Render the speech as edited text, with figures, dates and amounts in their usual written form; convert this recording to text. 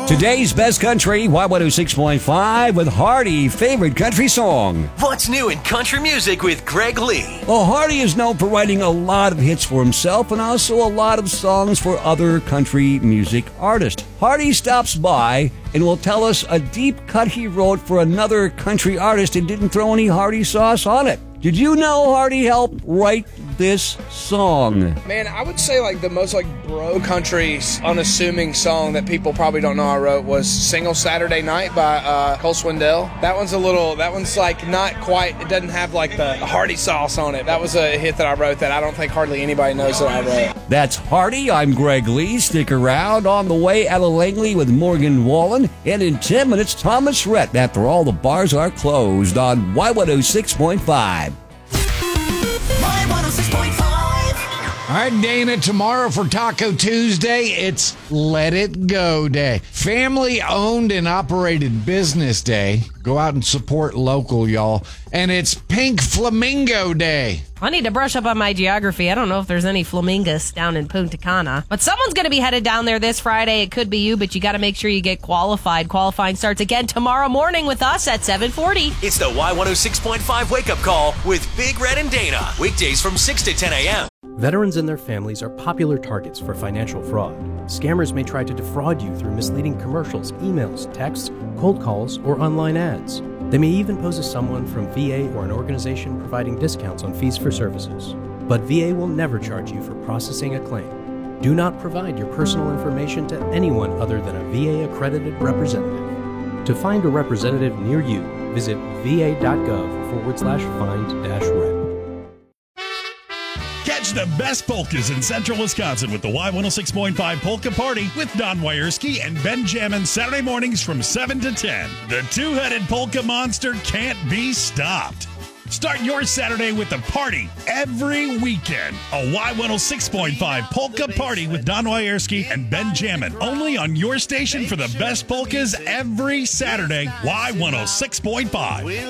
Today's best country, Y106.5 with Hardy favorite country song. What's new in country music with Greg Lee? Well, Hardy is known for writing a lot of hits for himself and also a lot of songs for other country music artists. Hardy stops by and will tell us a deep cut he wrote for another country artist and didn't throw any Hardy sauce on it. Did you know Hardy helped write this song? Man, I would say the most bro country unassuming song that people probably don't know I wrote was Single Saturday Night by Cole Swindell. That one's not quite, it doesn't have the Hardy sauce on it. That was a hit that I wrote that I don't think hardly anybody knows that I wrote. That's Hardy. I'm Greg Lee. Stick around. On the way, Ella Langley with Morgan Wallen. And in 10 minutes, Thomas Rhett after all the bars are closed on Y106.5. All right, Dana, tomorrow for Taco Tuesday, it's Let It Go Day. Family-owned and operated business day. Go out and support local, y'all. And it's Pink Flamingo Day. I need to brush up on my geography. I don't know if there's any flamingos down in Punta Cana. But someone's going to be headed down there this Friday. It could be you, but you got to make sure you get qualified. Qualifying starts again tomorrow morning with us at 7:40. It's the Y106.5 wake-up call with Big Red and Dana. Weekdays from 6 to 10 a.m. Veterans and their families are popular targets for financial fraud. Scammers may try to defraud you through misleading commercials, emails, texts, cold calls, or online ads. They may even pose as someone from VA or an organization providing discounts on fees for services. But VA will never charge you for processing a claim. Do not provide your personal information to anyone other than a VA-accredited representative. To find a representative near you, visit va.gov/find-rep. Catch the best polkas in central Wisconsin with the Y106.5 Polka Party with Don Wierski and Benjamin Saturday mornings from 7 to 10. The two-headed polka monster can't be stopped. Start your Saturday with the party every weekend. A Y106.5 Polka Party with Don Wierski and Benjamin. Only on your station for the best polkas every Saturday. Y106.5.